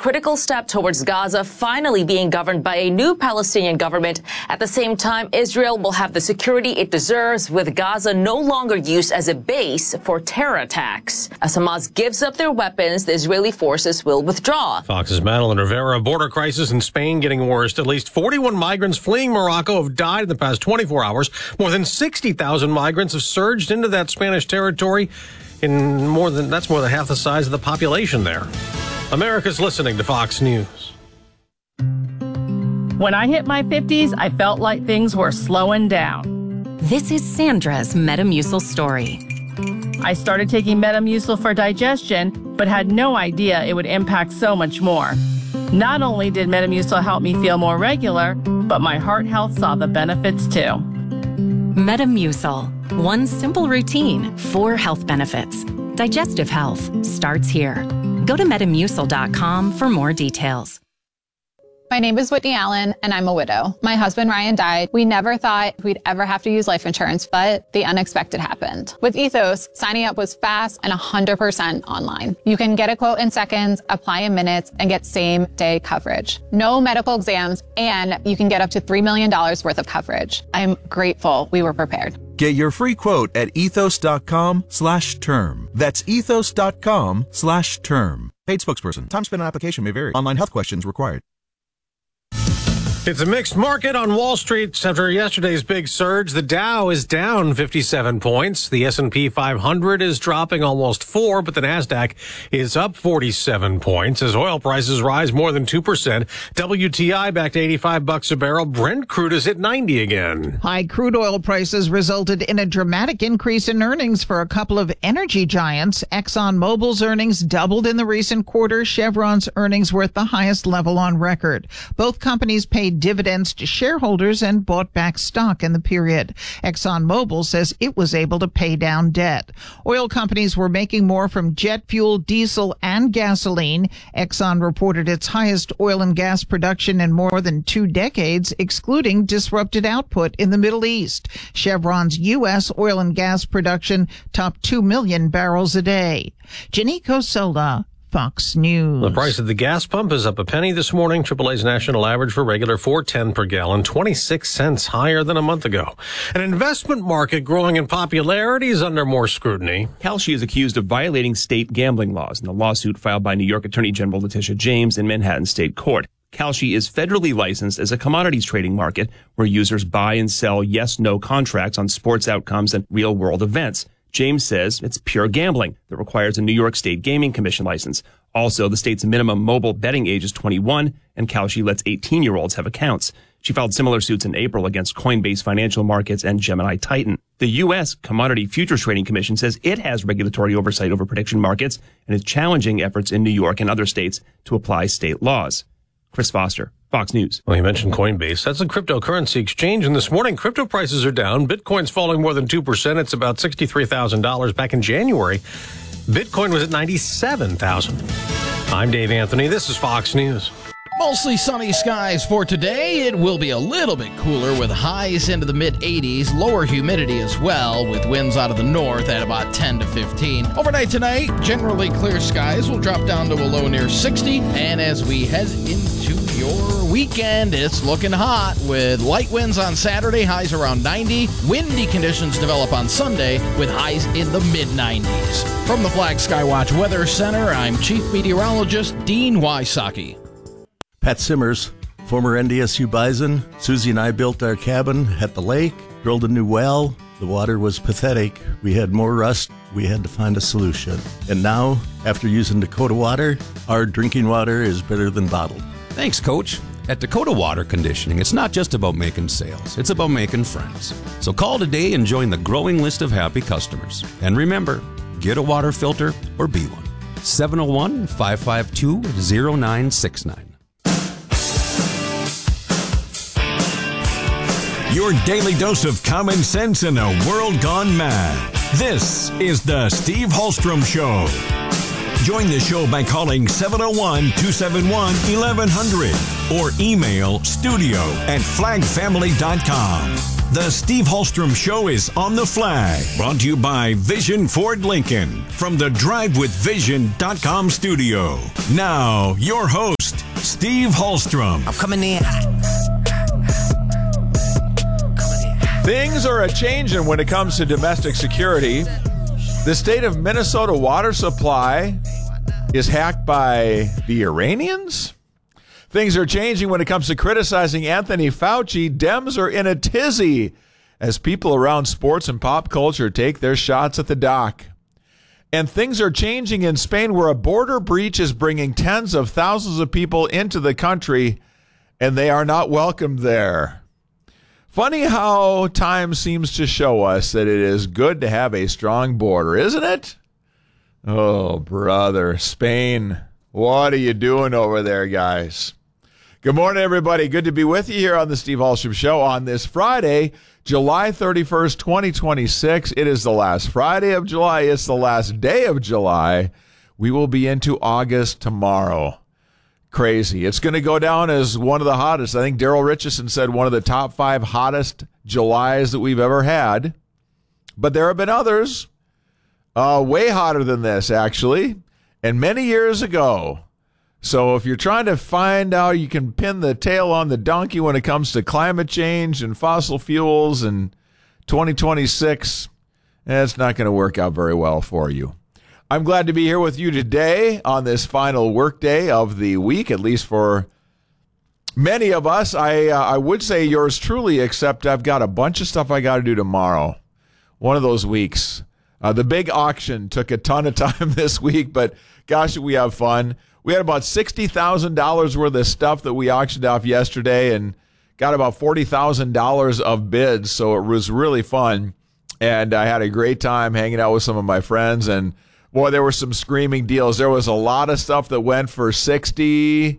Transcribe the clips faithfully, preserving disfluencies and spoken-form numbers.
critical step towards Gaza finally being governed by a new Palestinian government. At the same time, Israel will have the security it deserves, with Gaza no longer used as a base for terror attacks. As Hamas gives up their weapons, the Israeli forces will withdraw. Fox's Madeline Rivera. Border crisis in Spain getting worse. At least forty-one migrants fleeing Morocco have died in the past twenty-four hours. More than sixty thousand migrants have surged into that Spanish territory. In more than that's more than half the size of the population there. America's listening to Fox News. When I hit my fifties, I felt like things were slowing down. This is Sandra's Metamucil story. I started taking Metamucil for digestion, but had no idea it would impact so much more. Not only did Metamucil help me feel more regular, but my heart health saw the benefits too. Metamucil. One simple routine, four health benefits. Digestive health starts here. Go to metamucil dot com for more details. My name is Whitney Allen, and I'm a widow. My husband, Ryan, died. We never thought we'd ever have to use life insurance, but the unexpected happened. With Ethos, signing up was fast and one hundred percent online. You can get a quote in seconds, apply in minutes, and get same-day coverage. No medical exams, and you can get up to three million dollars worth of coverage. I'm grateful we were prepared. Get your free quote at ethos.com slash term. That's ethos.com slash term. Paid spokesperson. Time spent on application may vary. Online health questions required. It's a mixed market on Wall Street after yesterday's big surge. The Dow is down fifty-seven points. The S and P five hundred is dropping almost four, but the Nasdaq is up forty-seven points as oil prices rise more than two percent. W T I back to eighty-five bucks a barrel. Brent crude is at ninety again. High crude oil prices resulted in a dramatic increase in earnings for a couple of energy giants. ExxonMobil's earnings doubled in the recent quarter. Chevron's earnings were at the highest level on record. Both companies paid dividends to shareholders and bought back stock in the period. ExxonMobil says it was able to pay down debt. Oil companies were making more from jet fuel, diesel, and gasoline. Exxon reported its highest oil and gas production in more than two decades, excluding disrupted output in the Middle East. Chevron's U S oil and gas production topped two million barrels a day. Janiko Sola, Fox News. The price of the gas pump is up a penny this morning. triple A's national average for regular four ten per gallon, twenty-six cents higher than a month ago. An investment market growing in popularity is under more scrutiny. Kalshi is accused of violating state gambling laws in the lawsuit filed by New York Attorney General Letitia James in Manhattan State Court. Kalshi is federally licensed as a commodities trading market where users buy and sell yes-no contracts on sports outcomes and real-world events. James says it's pure gambling that requires a New York State Gaming Commission license. Also, the state's minimum mobile betting age is twenty-one, and Kalshi lets eighteen-year-olds have accounts. She filed similar suits in April against Coinbase Financial Markets and Gemini Titan. The U S Commodity Futures Trading Commission says it has regulatory oversight over prediction markets and is challenging efforts in New York and other states to apply state laws. Chris Foster, Fox News. Well, you mentioned Coinbase. That's a cryptocurrency exchange, and this morning crypto prices are down. Bitcoin's falling more than two percent. It's about sixty-three thousand dollars. Back in January, Bitcoin was at ninety-seven thousand dollars. I'm Dave Anthony. This is Fox News. Mostly sunny skies for today. It will be a little bit cooler with highs into the mid eighties, lower humidity as well, with winds out of the north at about ten to fifteen. Overnight tonight, generally clear skies will drop down to a low near sixty, and as we head into your weekend, it's looking hot with light winds on Saturday, highs around ninety. Windy conditions develop on Sunday with highs in the mid nineties. From the Flag Skywatch Weather Center, I'm Chief Meteorologist Dean Wysocki. Pat Simmers, former N D S U Bison. Susie and I built our cabin at the lake, drilled a new well. The water was pathetic. We had more rust. We had to find a solution. And now, after using Dakota Water, our drinking water is better than bottled. Thanks, Coach. At Dakota Water Conditioning, it's not just about making sales. It's about making friends. So call today and join the growing list of happy customers. And remember, get a water filter or be one. seven oh one, five five two, oh nine six nine. Your daily dose of common sense in a world gone mad. This is the Steve Hallstrom Show. Join the show by calling seven oh one, two seven one, eleven hundred or email studio at flag family dot com. The Steve Hallstrom Show is on the flag, brought to you by Vision Ford Lincoln from the drive with vision dot com studio. Now, your host, Steve Holstrom. I'm coming in. Things are a-changing when it comes to domestic security. The state of Minnesota water supply is hacked by the Iranians. Things are changing when it comes to criticizing Anthony Fauci. Dems are in a tizzy as people around sports and pop culture take their shots at the doc. And things are changing in Spain, where a border breach is bringing tens of thousands of people into the country, and they are not welcomed there. Funny how time seems to show us that it is good to have a strong border, isn't it? Oh, brother, Spain, what are you doing over there, guys? Good morning, everybody. Good to be with you here on the Steve Holstrom Show on this Friday, July thirty-first, twenty twenty-six. It is the last Friday of July. It's the last day of July. We will be into August tomorrow. Crazy. It's going to go down as one of the hottest. I think Daryl Richardson said one of the top five hottest Julys that we've ever had. But there have been others uh, way hotter than this, actually, and many years ago. So if you're trying to find out you can pin the tail on the donkey when it comes to climate change and fossil fuels and twenty twenty-six, it's not going to work out very well for you. I'm glad to be here with you today on this final workday of the week, at least for many of us. I uh, I would say yours truly, except I've got a bunch of stuff I got to do tomorrow. One of those weeks. Uh, the big auction took a ton of time this week, but gosh, did we have fun. We had about sixty thousand dollars worth of stuff that we auctioned off yesterday and got about forty thousand dollars of bids, so it was really fun. And I had a great time hanging out with some of my friends, and boy, there were some screaming deals. There was a lot of stuff that went for sixty.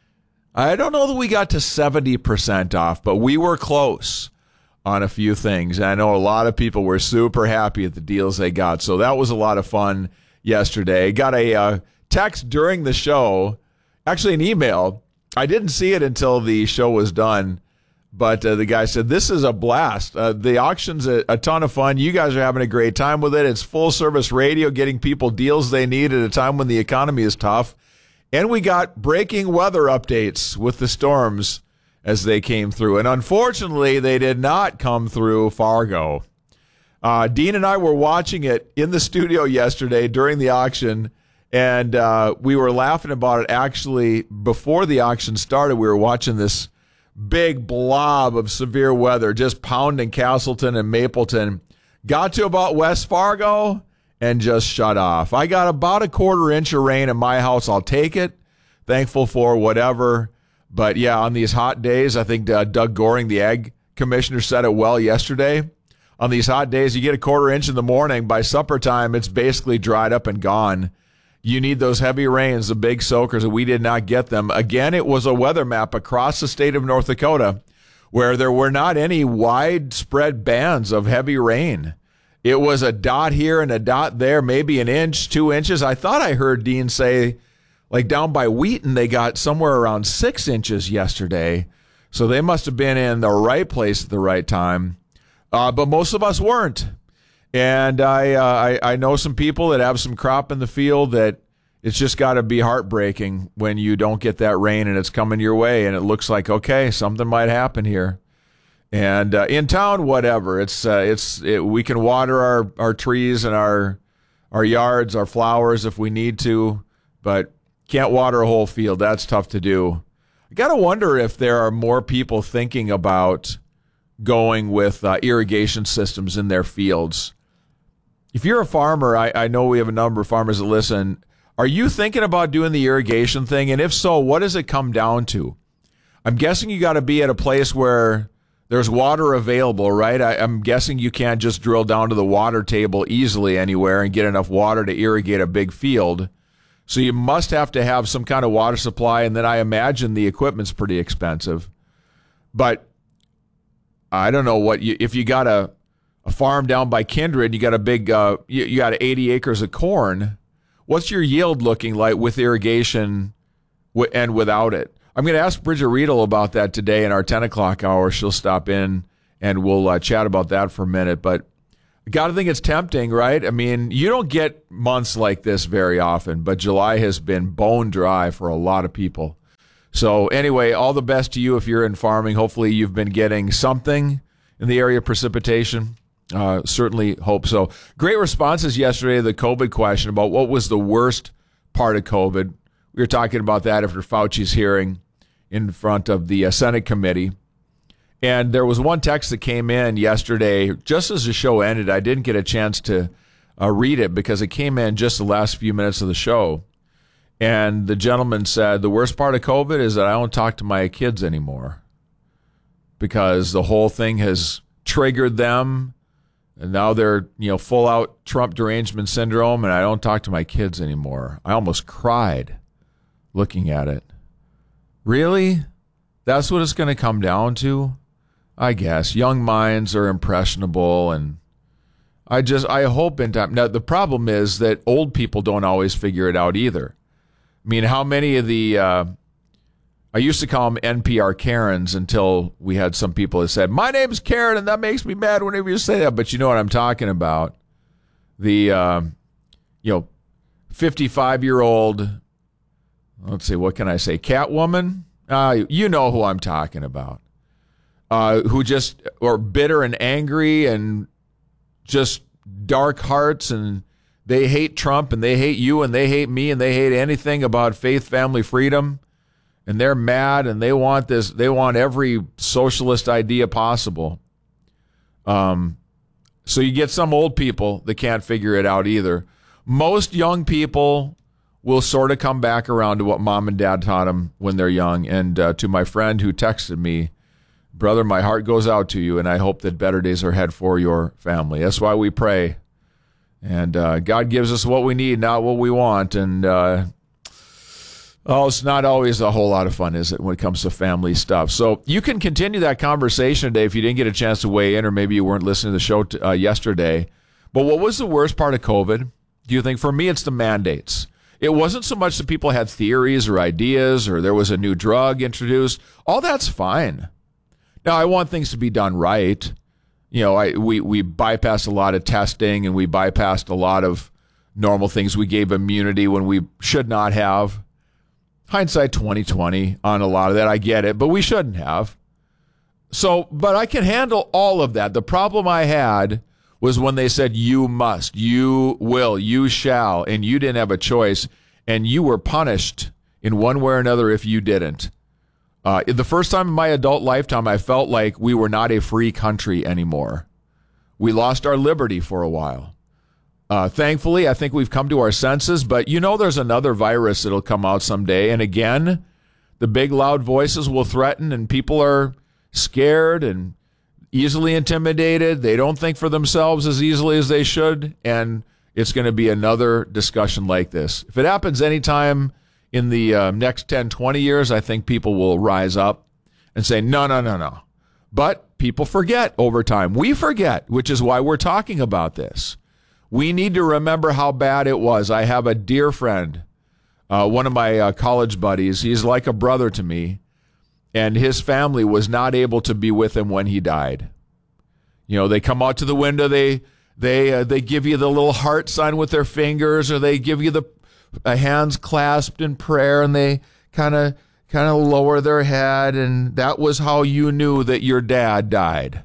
I don't know that we got to seventy percent off, but we were close on a few things. And I know a lot of people were super happy at the deals they got. So that was a lot of fun yesterday. Got a uh, text during the show, actually an email. I didn't see it until the show was done. But uh, the guy said, this is a blast. Uh, the auction's a, a ton of fun. You guys are having a great time with it. It's full-service radio, getting people deals they need at a time when the economy is tough. And we got breaking weather updates with the storms as they came through. And unfortunately, they did not come through Fargo. Uh, Dean and I were watching it in the studio yesterday during the auction, and uh, we were laughing about it. Actually, before the auction started, we were watching this big blob of severe weather just pounding Castleton and Mapleton. Got to about West Fargo and just shut off. I got about a quarter inch of rain in my house. I'll take it. Thankful for whatever. But yeah, on these hot days, I think uh, Doug Goring, the ag commissioner, said it well yesterday. On these hot days, you get a quarter inch in the morning. By supper time, it's basically dried up and gone. You need those heavy rains, the big soakers, and we did not get them. Again, it was a weather map across the state of North Dakota where there were not any widespread bands of heavy rain. It was a dot here and a dot there, maybe an inch, two inches. I thought I heard Dean say, like down by Wheaton, they got somewhere around six inches yesterday. So they must have been in the right place at the right time. Uh, but most of us weren't. And I, uh, I I know some people that have some crop in the field that it's just got to be heartbreaking when you don't get that rain and it's coming your way and it looks like, okay, something might happen here. And uh, in town, whatever. It's uh, it's it, we can water our, our trees and our our yards, our flowers if we need to, but can't water a whole field. That's tough to do. I got to wonder if there are more people thinking about going with uh, irrigation systems in their fields. If you're a farmer, I, I know we have a number of farmers that listen. Are you thinking about doing the irrigation thing? And if so, what does it come down to? I'm guessing you got to be at a place where there's water available, right? I, I'm guessing you can't just drill down to the water table easily anywhere and get enough water to irrigate a big field. So you must have to have some kind of water supply, and then I imagine the equipment's pretty expensive. But I don't know what you, if you got a a farm down by Kindred, you got a big, uh, you, you got eighty acres of corn. What's your yield looking like with irrigation w- and without it? I'm going to ask Bridget Riedel about that today in our ten o'clock hour. She'll stop in and we'll uh, chat about that for a minute. But I got to think it's tempting, right? I mean, you don't get months like this very often, but July has been bone dry for a lot of people. So anyway, all the best to you if you're in farming. Hopefully you've been getting something in the area of precipitation. Uh, certainly hope so. Great responses yesterday to the COVID question about what was the worst part of COVID. We were talking about that after Fauci's hearing in front of the uh, Senate committee. And there was one text that came in yesterday, just as the show ended. I didn't get a chance to uh, read it because it came in just the last few minutes of the show. And the gentleman said, the worst part of COVID is that I don't talk to my kids anymore because the whole thing has triggered them. And now they're, you know, full out Trump derangement syndrome, and I don't talk to my kids anymore. I almost cried looking at it. Really? That's what it's going to come down to? I guess. Young minds are impressionable, and I just, I hope in time. Now, the problem is that old people don't always figure it out either. I mean, how many of the, uh, I used to call them N P R Karens until we had some people that said, my name's Karen, and that makes me mad whenever you say that. But you know what I'm talking about. The, uh, you know, fifty-five-year-old, let's see, what can I say, Catwoman? Uh, you know who I'm talking about. Uh, who just are bitter and angry and just dark hearts, and they hate Trump, and they hate you, and they hate me, and they hate anything about faith, family, freedom. And they're mad, and they want this. They want every socialist idea possible. Um, so you get some old people that can't figure it out either. Most young people will sort of come back around to what mom and dad taught them when they're young. And uh, to my friend who texted me, brother, my heart goes out to you, and I hope that better days are ahead for your family. That's why we pray. And uh, God gives us what we need, not what we want. And uh, oh, it's not always a whole lot of fun, is it, when it comes to family stuff? So you can continue that conversation today if you didn't get a chance to weigh in, or maybe you weren't listening to the show t- uh, yesterday. But what was the worst part of COVID? Do you think? For me, it's the mandates. It wasn't so much that people had theories or ideas or there was a new drug introduced. All that's fine. Now, I want things to be done right. You know, I, we, we bypassed a lot of testing, and we bypassed a lot of normal things. We gave immunity when we should not have. Hindsight twenty twenty on a lot of that. I get it, but we shouldn't have. So, but I can handle all of that. The problem I had was when they said, you must, you will, you shall, and you didn't have a choice, and you were punished in one way or another if you didn't. Uh, the first time in my adult lifetime, I felt like we were not a free country anymore. We lost our liberty for a while. Uh, thankfully, I think we've come to our senses, but you know there's another virus that'll come out someday. And again, the big loud voices will threaten, and people are scared and easily intimidated. They don't think for themselves as easily as they should, and it's going to be another discussion like this. If it happens anytime in the uh, next ten, twenty years, I think people will rise up and say, no, no, no, no. But people forget over time. We forget, which is why we're talking about this. We need to remember how bad it was. I have a dear friend, uh, one of my uh, college buddies. He's like a brother to me, and his family was not able to be with him when he died. You know, they come out to the window, they they uh, they give you the little heart sign with their fingers, or they give you the uh, hands clasped in prayer, and they kind of kind of lower their head, and that was how you knew that your dad died.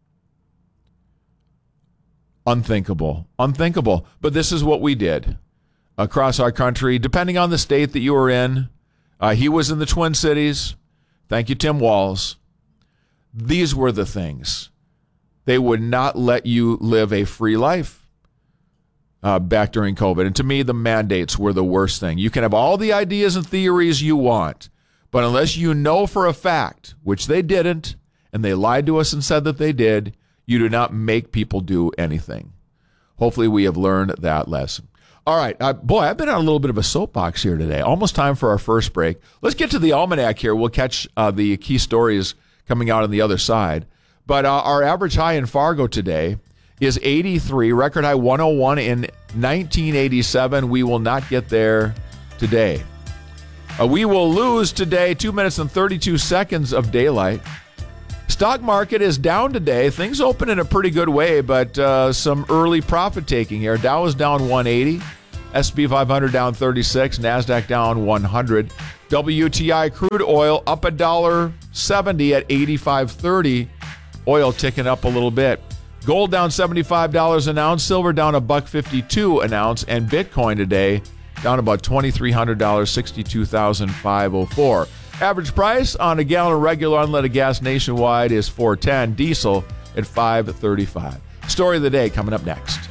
Unthinkable. Unthinkable. But this is what we did across our country, depending on the state that you were in. Uh, he was in the Twin Cities. Thank you, Tim Walz. These were the things. They would not let you live a free life uh, back during COVID. And to me, the mandates were the worst thing. You can have all the ideas and theories you want, but unless you know for a fact, which they didn't, and they lied to us and said that they did, you do not make people do anything. Hopefully we have learned that lesson. All right. Uh, boy, I've been on a little bit of a soapbox here today. Almost time for our first break. Let's get to the almanac here. We'll catch uh, the key stories coming out on the other side. But uh, our average high in Fargo today is eighty-three, record high one oh one in nineteen eighty-seven. We will not get there today. Uh, we will lose today two minutes and thirty-two seconds of daylight. Stock market is down today. Things open in a pretty good way, but uh, some early profit taking here. Dow is down one eighty. S and P five hundred down thirty-six. NASDAQ down one hundred. W T I crude oil up a dollar seventy at eighty-five thirty. Oil ticking up a little bit. Gold down seventy-five dollars an ounce. Silver down a buck fifty-two an ounce. And Bitcoin today down about twenty-three hundred dollars, sixty-two thousand five hundred four. Average price on a gallon of regular unleaded gas nationwide is four ten. Diesel at five thirty-five. Story of the day coming up next.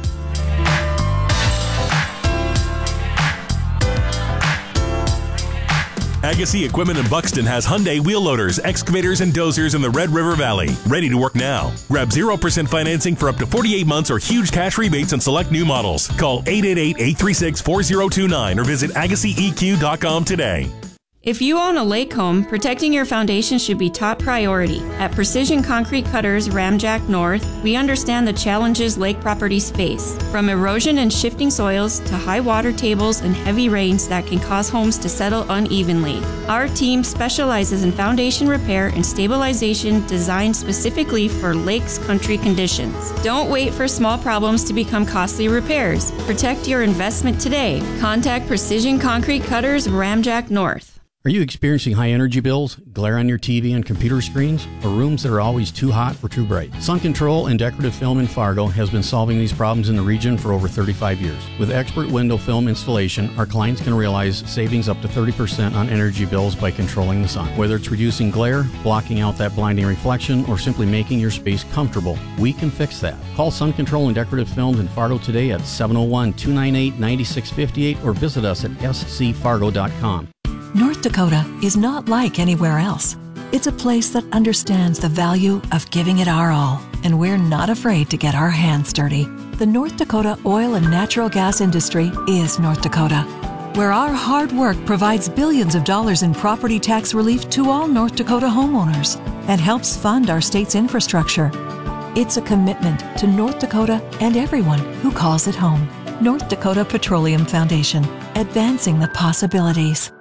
Agassi Equipment in Buxton has Hyundai wheel loaders, excavators, and dozers in the Red River Valley. Ready to work now. Grab zero percent financing for up to forty-eight months or huge cash rebates on select new models. Call eight eight eight, eight three six, four zero two nine or visit agassi e q dot com today. If you own a lake home, protecting your foundation should be top priority. At Precision Concrete Cutters Ramjack North, we understand the challenges lake properties face, from erosion and shifting soils to high water tables and heavy rains that can cause homes to settle unevenly. Our team specializes in foundation repair and stabilization designed specifically for lakes country conditions. Don't wait for small problems to become costly repairs. Protect your investment today. Contact Precision Concrete Cutters Ramjack North. Are you experiencing high energy bills, glare on your T V and computer screens, or rooms that are always too hot or too bright? Sun Control and Decorative Film in Fargo has been solving these problems in the region for over thirty-five years. With expert window film installation, our clients can realize savings up to thirty percent on energy bills by controlling the sun. Whether it's reducing glare, blocking out that blinding reflection, or simply making your space comfortable, we can fix that. Call Sun Control and Decorative Films in Fargo today at seven oh one, two nine eight, nine six five eight or visit us at s c fargo dot com. North Dakota is not like anywhere else. It's a place that understands the value of giving it our all, and we're not afraid to get our hands dirty. The North Dakota oil and natural gas industry is North Dakota, where our hard work provides billions of dollars in property tax relief to all North Dakota homeowners and helps fund our state's infrastructure. It's a commitment to North Dakota and everyone who calls it home. North Dakota Petroleum Foundation, advancing the possibilities.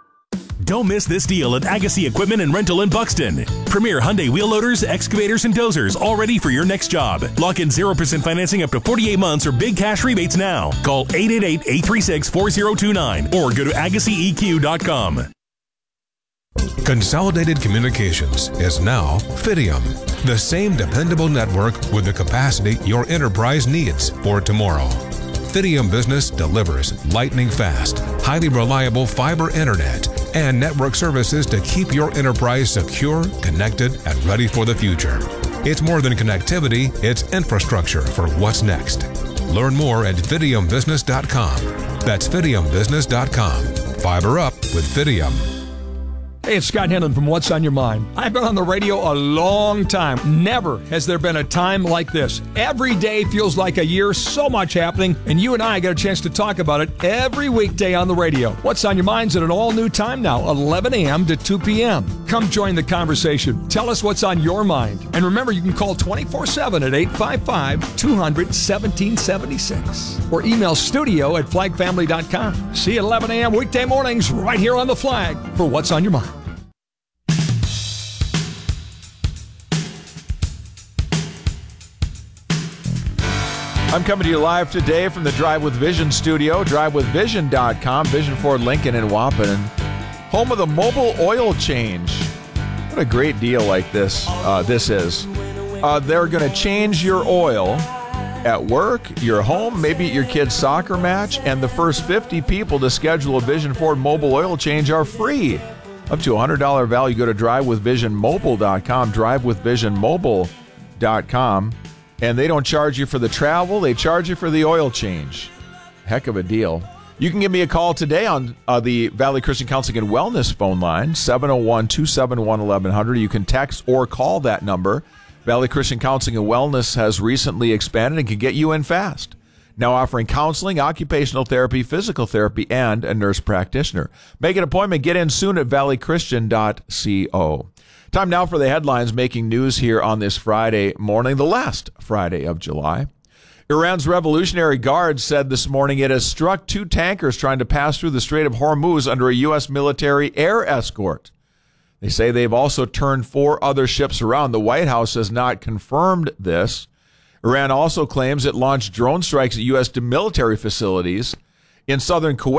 Don't miss this deal at Agassi Equipment and Rental in Buxton. Premier Hyundai wheel loaders, excavators, and dozers, all ready for your next job. Lock in zero percent financing up to forty-eight months or big cash rebates now. Call eight eight eight, eight three six, four zero two nine or go to agassi e q dot com. Consolidated Communications is now Fidium, the same dependable network with the capacity your enterprise needs for tomorrow. Fidium Business delivers lightning fast, highly reliable fiber internet and network services to keep your enterprise secure, connected, and ready for the future. It's more than connectivity, it's infrastructure for what's next. Learn more at fidium business dot com. That's fidium business dot com. Fiber up with Fidium. Hey, it's Scott Henlon from What's on Your Mind. I've been on the radio a long time. Never has there been a time like this. Every day feels like a year, so much happening, and you and I get a chance to talk about it every weekday on the radio. What's on Your Mind's at an all-new time now, eleven a.m. to two p.m. Come join the conversation. Tell us what's on your mind. And remember, you can call twenty-four seven at eight five five, two hundred, one seven seven six or email studio at flag family dot com. See you at eleven a.m. weekday mornings right here on The Flag for What's on Your Mind. I'm coming to you live today from the Drive with Vision studio, drive with vision dot com, Vision Ford Lincoln in Waupun, home of the mobile oil change. What a great deal like this uh, this is. Uh, they're going to change your oil at work, your home, maybe at your kid's soccer match, and the first fifty people to schedule a Vision Ford mobile oil change are free. Up to a one hundred dollars value. Go to drive with vision mobile dot com, drive with vision mobile dot com. And they don't charge you for the travel. They charge you for the oil change. Heck of a deal. You can give me a call today on uh, the Valley Christian Counseling and Wellness phone line, seven oh one, two seven one, eleven hundred. You can text or call that number. Valley Christian Counseling and Wellness has recently expanded and can get you in fast. Now offering counseling, occupational therapy, physical therapy, and a nurse practitioner. Make an appointment. Get in soon at valley christian dot co. Time now for the headlines making news here on this Friday morning, the last Friday of July. Iran's Revolutionary Guard said this morning it has struck two tankers trying to pass through the Strait of Hormuz under a U S military air escort. They say they've also turned four other ships around. The White House has not confirmed this. Iran also claims it launched drone strikes at U S military facilities in southern Kuwait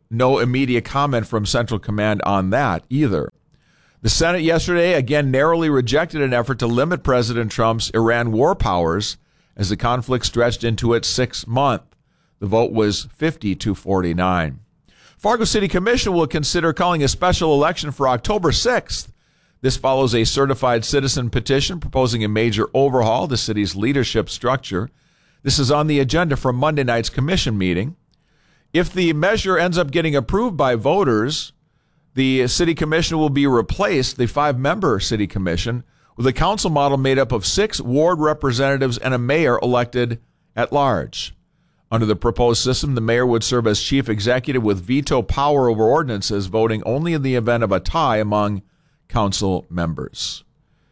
no immediate comment from Central Command on that either. The Senate yesterday again narrowly rejected an effort to limit President Trump's Iran war powers as the conflict stretched into its sixth month. The vote was fifty to forty-nine. Fargo City Commission will consider calling a special election for October sixth. This follows a certified citizen petition proposing a major overhaul of the city's leadership structure. This is on the agenda for Monday night's commission meeting. If the measure ends up getting approved by voters, the city commission will be replaced, the five-member city commission, with a council model made up of six ward representatives and a mayor elected at large. Under the proposed system, the mayor would serve as chief executive with veto power over ordinances, voting only in the event of a tie among council members.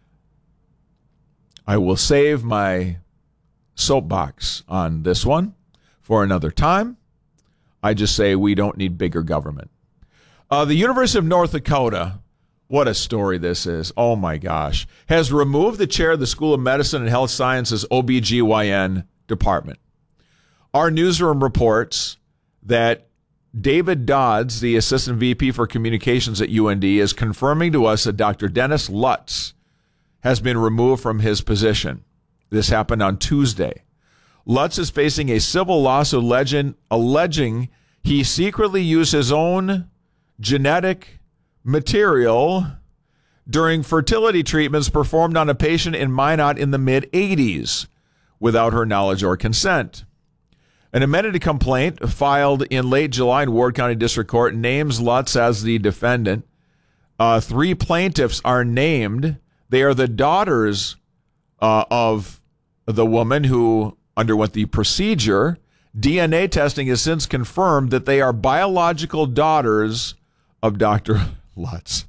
I will save my soapbox on this one for another time. I just say we don't need bigger government. Uh, the University of North Dakota, what a story this is. Oh my gosh. Has removed the chair of the School of Medicine and Health Sciences O B G Y N department. Our newsroom reports that David Dodds, the assistant V P for communications at U N D, is confirming to us that Doctor Dennis Lutz has been removed from his position. This happened on Tuesday. Lutz is facing a civil lawsuit alleging, alleging he secretly used his own genetic material during fertility treatments performed on a patient in Minot in the mid-eighties without her knowledge or consent. An amended complaint filed in late July in Ward County District Court names Lutz as the defendant. Uh, three plaintiffs are named. They are the daughters uh, of the woman who underwent the procedure. D N A testing has since confirmed that they are biological daughters of Doctor Lutz.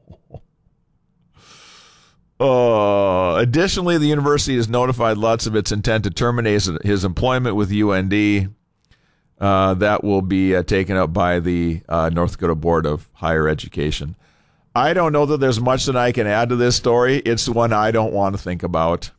Uh, additionally, the university has notified Lutz of its intent to terminate his, his employment with U N D. Uh, that will be uh, taken up by the uh, North Dakota Board of Higher Education. I don't know that there's much that I can add to this story. It's one I don't want to think about.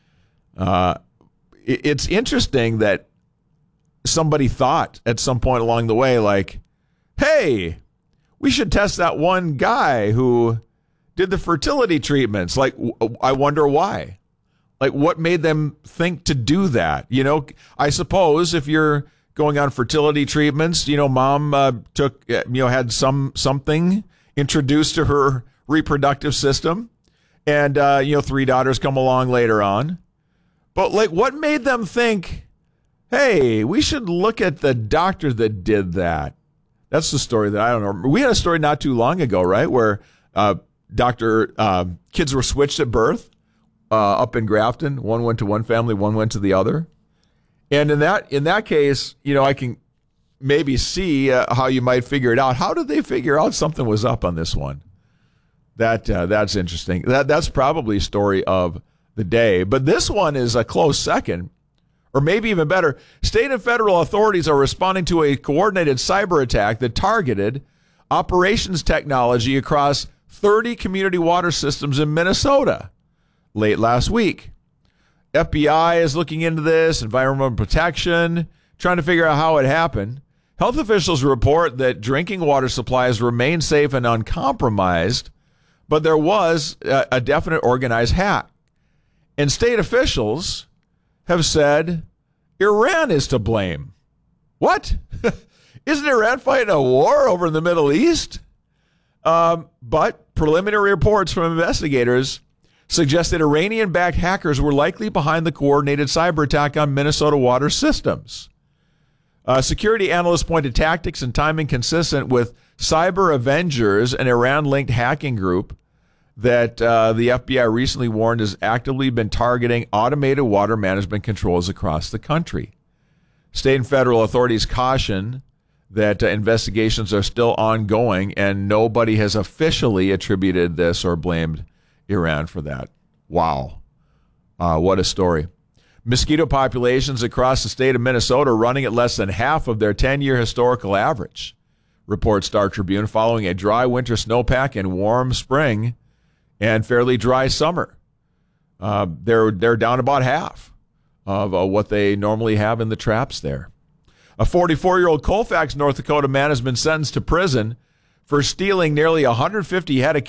Uh, it, it's interesting that somebody thought at some point along the way, like, hey, we should test that one guy who did the fertility treatments. Like, I wonder why. Like, what made them think to do that? You know, I suppose if you're going on fertility treatments, you know, mom uh, took, you know, had some something introduced to her reproductive system, and uh, you know, three daughters come along later on. But like, what made them think, hey, we should look at the doctor that did that? That's the story that I don't know. We had a story not too long ago, right, where uh, Doctor uh, kids were switched at birth uh, up in Grafton. One went to one family, one went to the other. And in that in that case, you know, I can maybe see uh, how you might figure it out. How did they figure out something was up on this one? That uh, that's interesting. That that's probably a story of the day. But this one is a close second, or maybe even better. State and federal authorities are responding to a coordinated cyber attack that targeted operations technology across thirty community water systems in Minnesota late last week. F B I is looking into this, environmental protection, trying to figure out how it happened. Health officials report that drinking water supplies remain safe and uncompromised, but there was a, a definite organized hack. And state officials have said Iran is to blame. What? Isn't Iran fighting a war over in the Middle East? Um, but preliminary reports from investigators suggest that Iranian-backed hackers were likely behind the coordinated cyber attack on Minnesota water systems. Uh, security analysts pointed tactics and timing consistent with Cyber Avengers, an Iran-linked hacking group that uh, the F B I recently warned has actively been targeting automated water management controls across the country. State and federal authorities caution that uh, investigations are still ongoing and nobody has officially attributed this or blamed Iran for that. Wow. Uh, what a story. Mosquito populations across the state of Minnesota are running at less than half of their ten-year historical average, reports Star Tribune, following a dry winter snowpack and warm spring and fairly dry summer. Uh, they're, they're down about half of uh, what they normally have in the traps there. A forty-four-year-old Colfax, North Dakota man has been sentenced to prison for stealing nearly one hundred fifty head of